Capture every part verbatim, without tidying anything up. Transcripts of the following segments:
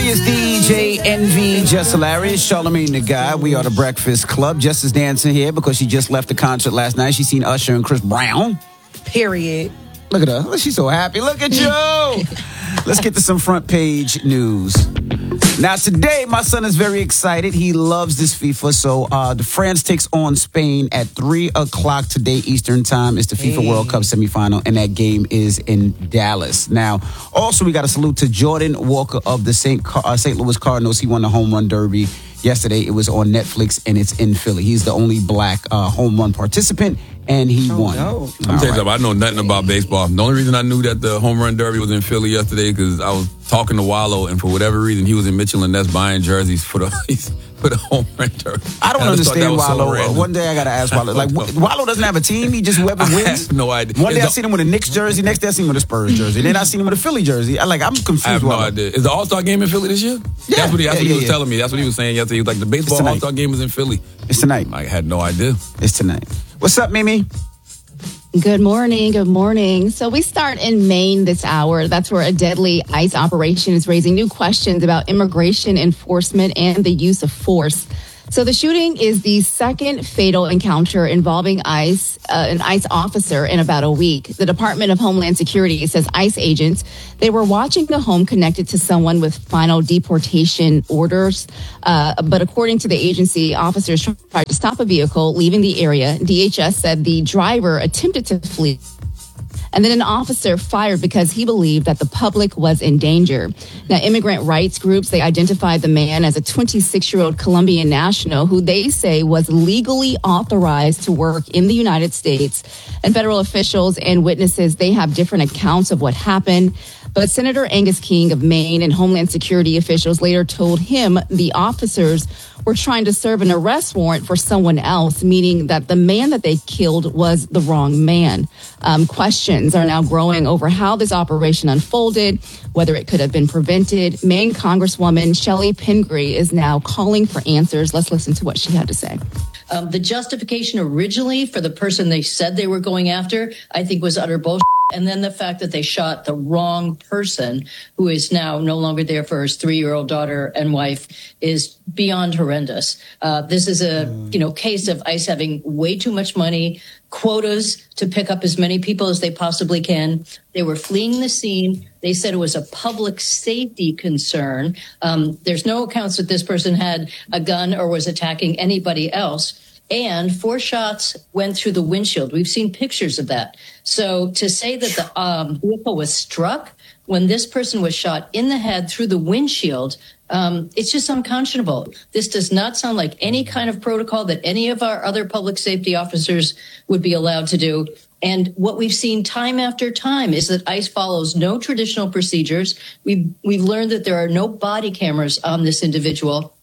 It's D J Envy, Just Hilarious, Charlamagne the Guy. We are the Breakfast Club. Jess is dancing here because she just left the concert last night. She's seen Usher and Chris Brown. Period. Look at her. She's so happy. Look at you. Let's get to some front page news. Now, today, my son is very excited. He loves this FIFA. So, uh, the France takes on Spain at three o'clock today Eastern Time. It's the FIFA hey. World Cup semifinal, and that game is in Dallas. Now, also, we got a salute to Jordan Walker of the Saint Uh, Saint Louis Cardinals. He won the home run derby yesterday. It was on Netflix, and it's in Philly. He's the only black uh, home run participant, and he oh, won. No. Let me tell you something. I know nothing about baseball. The only reason I knew that the home run derby was in Philly yesterday because I was talking to Wallow, and for whatever reason, he was in Mitchell and Ness buying jerseys for the for the home run derby. I don't I understand Wallow. So One day I got to ask Wallow. Like, Wallow doesn't have a team. He just whoever wins. I have no idea. One day Is I seen him with a Knicks jersey. Next day I seen him with a Spurs jersey. Then I seen him with a Philly jersey. I like. I'm confused. I have Wallow. no idea. Is the All-Star game in Philly this year? Yeah. That's what he, that's yeah, what he yeah, was yeah. telling me. That's what he was saying yesterday. He was like, the baseball All-Star game is in Philly. It's tonight. I had no idea. It's tonight. What's up, Mimi? Good morning. Good morning. So we start in Maine this hour. That's where a deadly ICE operation is raising new questions about immigration enforcement and the use of force. So the shooting is the second fatal encounter involving ICE, uh, an ICE officer in about a week. The Department of Homeland Security says ICE agents, they were watching the home connected to someone with final deportation orders. Uh, but according to the agency, officers tried to stop a vehicle leaving the area. D H S said the driver attempted to flee. And then an officer fired because he believed that the public was in danger. Now, immigrant rights groups, they identified the man as a twenty-six-year-old Colombian national who they say was legally authorized to work in the United States. And federal officials and witnesses, they have different accounts of what happened. But Senator Angus King of Maine and Homeland Security officials later told him the officers were trying to serve an arrest warrant for someone else, meaning that the man that they killed was the wrong man. Um, questions are now growing over how this operation unfolded, whether it could have been prevented. Maine Congresswoman Shelley Pingree is now calling for answers. Let's listen to what she had to say. Um, the justification originally for the person they said they were going after, I think, was utter bullshit. And then the fact that they shot the wrong person, who is now no longer there for his three-year-old daughter and wife, is beyond horrendous. Uh, this is a, you know, case of ICE having way too much money, quotas to pick up as many people as they possibly can. They were fleeing the scene. They said it was a public safety concern. Um, there's no accounts that this person had a gun or was attacking anybody else. And four shots went through the windshield. We've seen pictures of that. So to say that the um, vehicle was struck when this person was shot in the head through the windshield, um, it's just unconscionable. This does not sound like any kind of protocol that any of our other public safety officers would be allowed to do. And what we've seen time after time is that ICE follows no traditional procedures. We've, we've learned that there are no body cameras on this individual.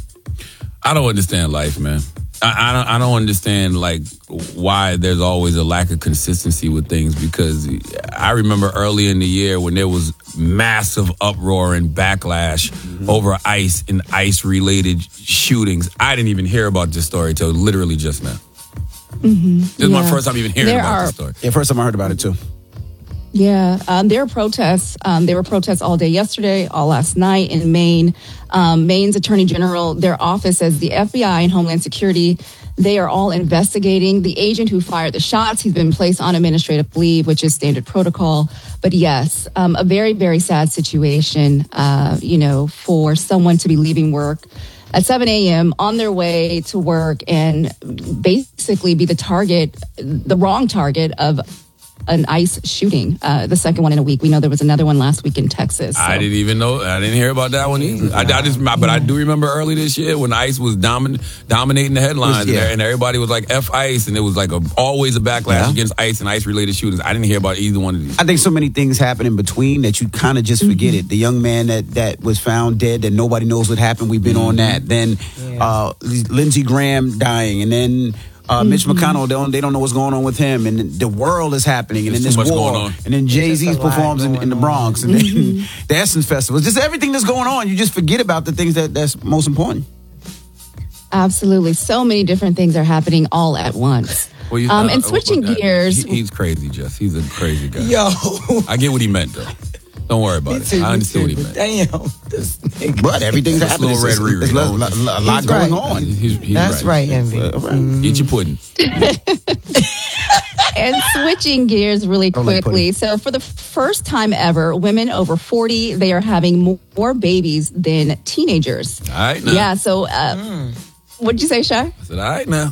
I don't understand life, man. I, I don't. I don't understand like why there's always a lack of consistency with things. Because I remember early in the year when there was massive uproar and backlash mm-hmm. over ICE and ICE-related shootings. I didn't even hear about this story till literally just now. Mm-hmm. This is yeah. my first time even hearing there about are, this story. Yeah, first time I heard about it too. Yeah, um, there are protests. Um, there were protests all day yesterday, all last night in Maine. Um, Maine's Attorney General, their office says the F B I and Homeland Security, they are all investigating the agent who fired the shots. He's been placed on administrative leave, which is standard protocol. But yes, um, a very, very sad situation, uh, you know, for someone to be leaving work at seven a.m. on their way to work and basically be the target, the wrong target of an ICE shooting, uh, the second one in a week. We know there was another one last week in Texas. So. I didn't even know. I didn't hear about that one either. I, I just, but I do remember early this year when ICE was domin, dominating the headlines, was, yeah. and, and everybody was like F ICE, and it was like a, always a backlash yeah. against ICE and ICE-related shootings. I didn't hear about either one of these. I think so many things happen in between that you kind of just forget mm-hmm. it. The young man that, that was found dead, that nobody knows what happened. We've been mm-hmm. on that. Then yeah. uh, Lindsey Graham dying, and then Uh, Mitch mm-hmm. McConnell, they don't, they don't know what's going on with him, and the world is happening, and There's then this war, and then Jay-Z performs in, in the Bronx, and then mm-hmm. the Essence Festival. Just everything that's going on, you just forget about the things that, that's most important. Absolutely. So many different things are happening all at once. Well, you, um, uh, and switching uh, gears. He, he's crazy, Jess. He's a crazy guy. Yo. I get what he meant, though. Don't worry about it. I understand what he meant. Damn. This nigga. But everything's That's happening. little red Riri. There's a lot, a lot He's going right. on. He's, he's That's right, Envy. Uh, right. Eat your pudding. And switching gears really I like quickly. So for the first time ever, women over forty, they are having more babies than teenagers. All right now. Yeah. So uh, Mm. what did you say, Shy? I said, all right now.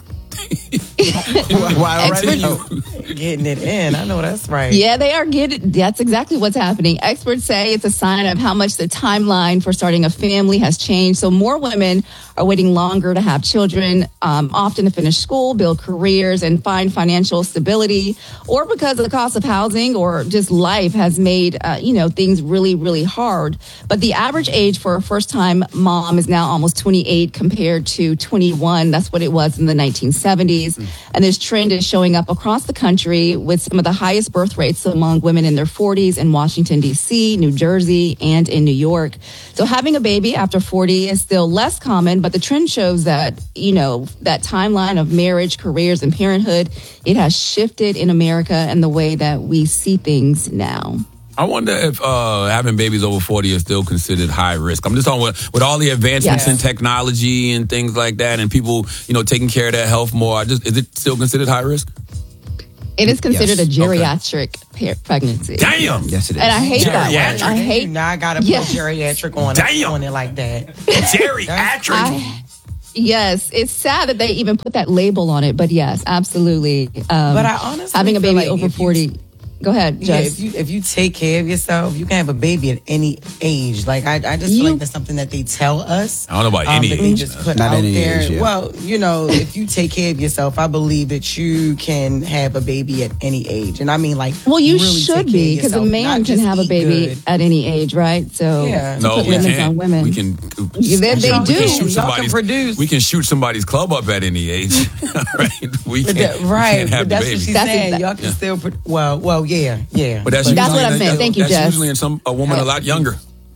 Why already? Experts- Getting it in. I know that's right. Yeah, they are getting. That's exactly what's happening. Experts say it's a sign of how much the timeline for starting a family has changed. So more women are waiting longer to have children, um, often to finish school, build careers, and find financial stability, or because the cost of housing or just life has made uh, you know things really, really hard. But the average age for a first-time mom is now almost twenty-eight compared to twenty-one. That's what it was in the nineteen seventies. And this trend is showing up across the country with some of the highest birth rates among women in their forties in Washington, D C, New Jersey, and in New York. So having a baby after forty is still less common, but the trend shows that, you know, that timeline of marriage, careers, and parenthood, it has shifted in America and the way that we see things now. I wonder if uh, having babies over forty is still considered high risk. I'm just talking with, with all the advancements Yes. in technology and things like that, and people, you know, taking care of their health more. I just is it still considered high risk? It is considered Yes. a geriatric par- pregnancy. Damn. Yes, it is. And I hate that Geriatric. one. I hate. Now I gotta put Yes. geriatric on, Damn. on it like that. Geriatric. I, yes, it's sad that they even put that label on it, but yes, absolutely. Um, But I honestly having a feel baby like over if you- forty. Go ahead, Yeah, Jess. if you if you take care of yourself, you can have a baby at any age. Like I, I just feel You- like that's something that they tell us. I don't know about any that they age. just put Not out any there. age, yeah. Well, you know, if you take care of yourself, I believe that you can have a baby at any age. And I mean, like, Well, you really should take care of be because a yourself, man not can just have a eat baby good. at any age, right? So Yeah. to No, put we limits can't. on women. We can. Yeah, they- they we do. Can shoot Y'all can somebody's, produce. We can shoot somebody's club up at any age. right? We But can't. that, we right, can't have but the that's baby. what she's That's saying. exact- Y'all can still, pro- well, well, yeah, yeah. But that's, That's usually, what I meant. that's- Thank you, That's Jess. usually in some a woman a lot younger.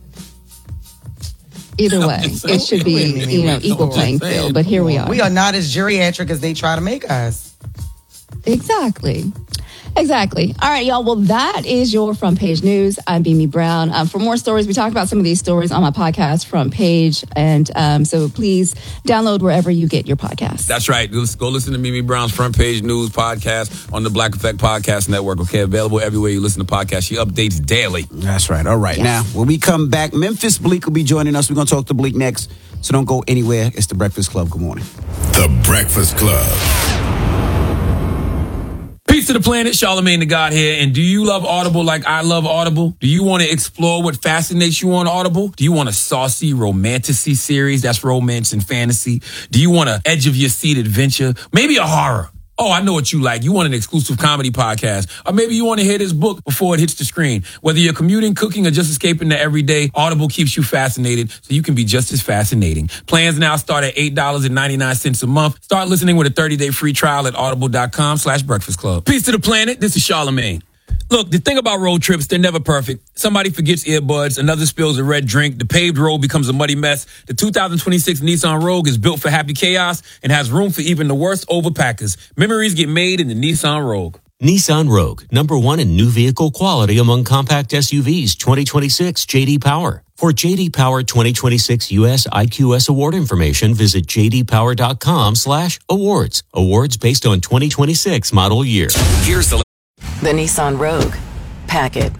Either way, just it should be, saying. you know, equal I'm playing saying. field. But here we are. we are not as geriatric as they try to make us. Exactly. Exactly. All right, y'all. Well, that is your Front Page News. I'm Mimi Brown. Um, for more stories, we talked about some of these stories on my podcast, Front Page. And um, so please download wherever you get your podcasts. That's right. Let's go listen to Mimi Brown's Front Page News podcast on the Black Effect Podcast Network. Okay, available everywhere you listen to podcasts. She updates daily. That's right. All right. Yes. Now, when we come back, Memphis Bleak will be joining us. We're going to talk to Bleak next. So don't go anywhere. It's The Breakfast Club. Good morning. The Breakfast Club. Peace to the planet, Charlamagne the God here. And do you love Audible like I love Audible? Do you want to explore what fascinates you on Audible? Do you want a saucy romantasy series that's romance and fantasy? Do you want an edge of your seat adventure? Maybe a horror? Oh, I know what you like. You want an exclusive comedy podcast. Or maybe you want to hear this book before it hits the screen. Whether you're commuting, cooking, or just escaping the everyday, Audible keeps you fascinated so you can be just as fascinating. Plans now start at eight dollars and ninety-nine cents a month. Start listening with a thirty-day free trial at audible.com slash breakfast club. Peace to the planet. This is Charlamagne. Look, the thing about road trips, they're never perfect. Somebody forgets earbuds, another spills a red drink, the paved road becomes a muddy mess. The two thousand twenty-six Nissan Rogue is built for happy chaos and has room for even the worst overpackers. Memories get made in the Nissan Rogue. Nissan Rogue, number one in new vehicle quality among compact S U Vs, twenty twenty-six J D Power. For J D Power twenty twenty-six U S I Q S award information, visit jdpower.com slash awards. Awards based on twenty twenty-six model year. Here's the The Nissan Rogue. Pack it.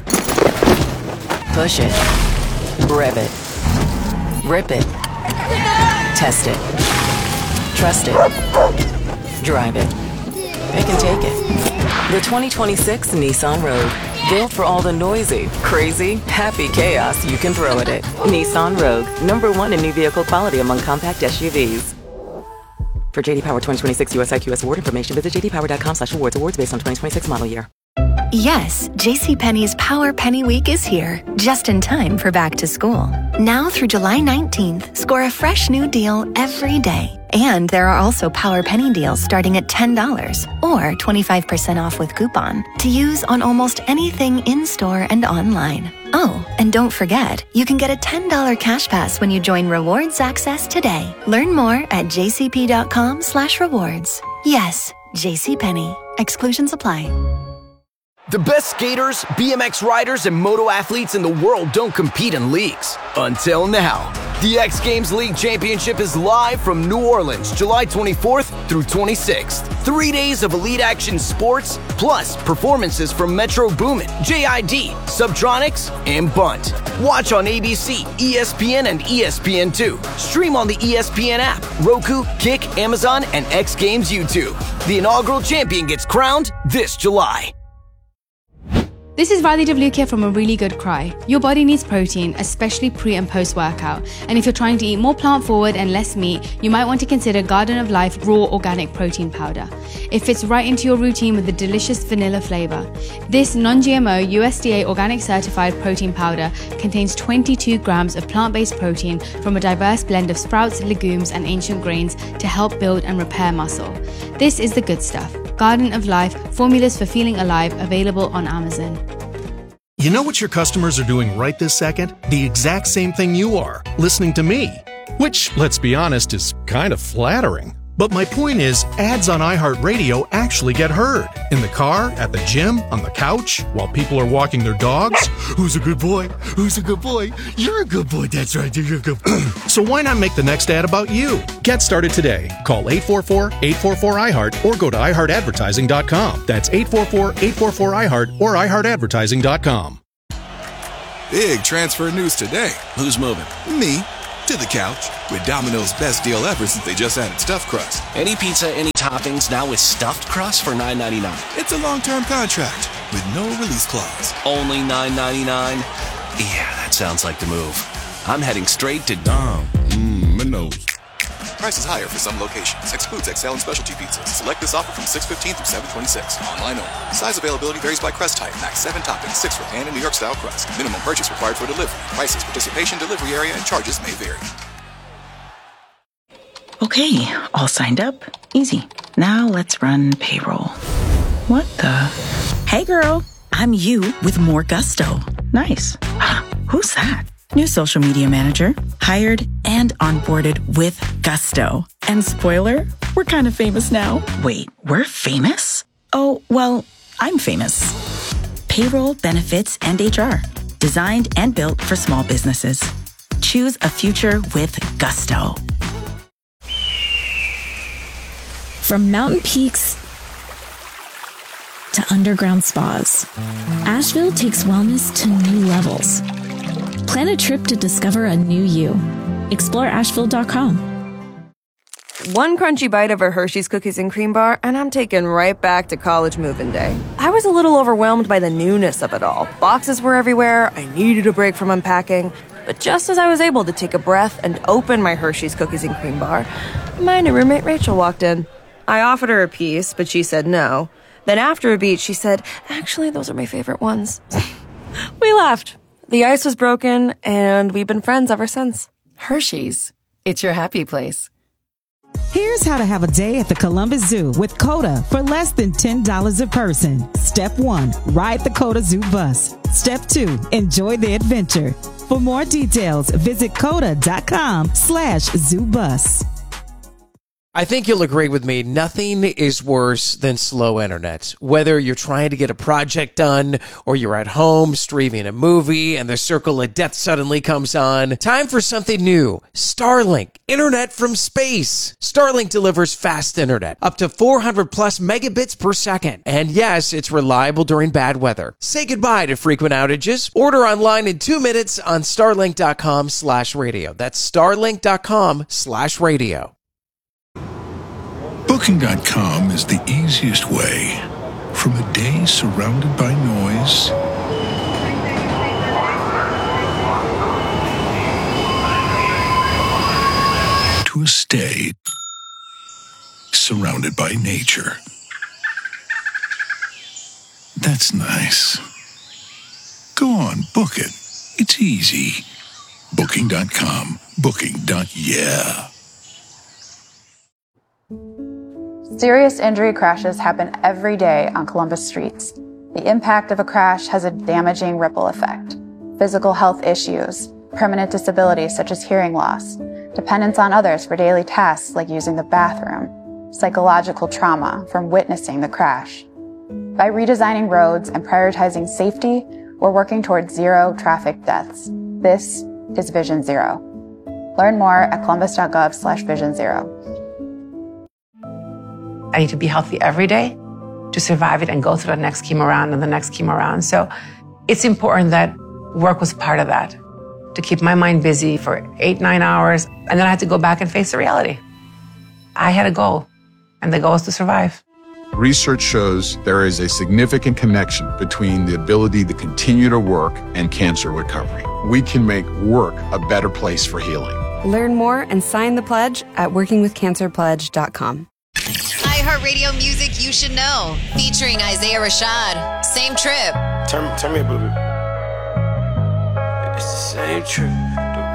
Push it. Rev it. Rip it. Test it. Trust it. Drive it. It can take it. The twenty twenty-six Nissan Rogue. Built for all the noisy, crazy, happy chaos you can throw at it. Nissan Rogue. Number one in new vehicle quality among compact S U Vs. For J D Power twenty twenty-six U S I Q S award information, visit jdpower.com slash awards. Awards based on twenty twenty-six model year. Yes, JCPenney's Power Penny Week is here, just in time for back to school. Now through July nineteenth, score a fresh new deal every day. And there are also Power Penny deals starting at ten dollars or twenty-five percent off with coupon to use on almost anything in-store and online. Oh, and don't forget, you can get a ten dollars cash pass when you join Rewards Access today. Learn more at jcp.com slash rewards. Yes, JCPenney. Exclusions apply. The best skaters, B M X riders, and moto athletes in the world don't compete in leagues. Until now. The X Games League Championship is live from New Orleans, July twenty-fourth through twenty-sixth. Three days of elite action sports, plus performances from Metro Boomin, J I D, Subtronics, and Bunt. Watch on A B C, E S P N, and E S P N two. Stream on the E S P N app, Roku, Kick, Amazon, and X Games YouTube. The inaugural champion gets crowned this July. This is Riley DeVluke from A Really Good Cry. Your body needs protein, especially pre and post workout. And if you're trying to eat more plant forward and less meat, you might want to consider Garden of Life Raw Organic Protein Powder. It fits right into your routine with a delicious vanilla flavor. This non-G M O U S D A organic certified protein powder contains twenty-two grams of plant-based protein from a diverse blend of sprouts, legumes, and ancient grains to help build and repair muscle. This is the good stuff. Garden of Life, formulas for feeling alive, available on Amazon. You know what your customers are doing right this second? The exact same thing you are, listening to me. Which, let's be honest, is kind of flattering. But my point is, ads on iHeartRadio actually get heard. In the car, at the gym, on the couch, while people are walking their dogs. Who's a good boy? Who's a good boy? You're a good boy, that's right, you're a good boy. So why not make the next ad about you? Get started today. Call eight four four, eight four four, I heart or go to i heart advertising dot com. That's eight four four, eight four four, I heart or i heart advertising dot com. Big transfer news today. Who's moving? Me. To the couch with Domino's best deal ever since they just added stuffed crust. Any pizza, any toppings, now with stuffed crust for nine ninety-nine. It's a long-term contract with no release clause. Only nine ninety-nine? Yeah, that sounds like the move. I'm heading straight to Dom. Mmm, Minos. Prices higher for some locations. Excludes X L and specialty pizzas. Select this offer from six fifteen through seven twenty-six. Online only. Size availability varies by crust type. Max seven toppings, six for pan and New York style crust. Minimum purchase required for delivery. Prices, participation, delivery area, and charges may vary. Okay, all signed up. Easy. Now let's run payroll. What the? Hey girl, I'm you with more gusto. Nice. Who's that? New social media manager, hired and onboarded with gusto. And spoiler, we're kind of famous now. Wait, we're famous? Oh, well, I'm famous. Payroll, benefits, and H R. Designed and built for small businesses. Choose a future with gusto. From mountain peaks to underground spas, Asheville takes wellness to new levels. Plan a trip to discover a new you. Explore Asheville dot com. One crunchy bite of a Hershey's Cookies and Cream Bar, and I'm taken right back to college move-in day. I was a little overwhelmed by the newness of it all. Boxes were everywhere, I needed a break from unpacking. But just as I was able to take a breath and open my Hershey's Cookies and Cream Bar, my new roommate Rachel walked in. I offered her a piece, but she said no. Then after a beat, she said, actually, those are my favorite ones. We laughed. The ice was broken, and we've been friends ever since. Hershey's. It's your happy place. Here's how to have a day at the Columbus Zoo with COTA for less than ten dollars a person. Step one, ride the COTA Zoo bus. Step two, enjoy the adventure. For more details, visit COTA.com slash zoo bus. I think you'll agree with me, nothing is worse than slow internet. Whether you're trying to get a project done or you're at home streaming a movie and the circle of death suddenly comes on, time for something new. Starlink, internet from space. Starlink delivers fast internet, up to four hundred plus megabits per second. And yes, it's reliable during bad weather. Say goodbye to frequent outages. Order online in two minutes on starlink.com slash radio. That's starlink.com slash radio. Booking dot com is the easiest way. From a day surrounded by noise to a stay surrounded by nature. That's nice. Go on, book it. It's easy. Booking dot com. Booking. Yeah. Serious injury crashes happen every day on Columbus streets. The impact of a crash has a damaging ripple effect. Physical health issues, permanent disabilities such as hearing loss, dependence on others for daily tasks like using the bathroom, psychological trauma from witnessing the crash. By redesigning roads and prioritizing safety, we're working towards zero traffic deaths. This is Vision Zero. Learn more at columbus.gov slash vision zero. I need to be healthy every day to survive it and go through the next chemo round and the next chemo round. So it's important that work was part of that, to keep my mind busy for eight, nine hours. And then I had to go back and face the reality. I had a goal, and the goal is to survive. Research shows there is a significant connection between the ability to continue to work and cancer recovery. We can make work a better place for healing. Learn more and sign the pledge at working with cancer pledge dot com. iHeartRadio music you should know, featuring Isaiah Rashad. Same trip. Turn, turn me a booty. It's the same trip.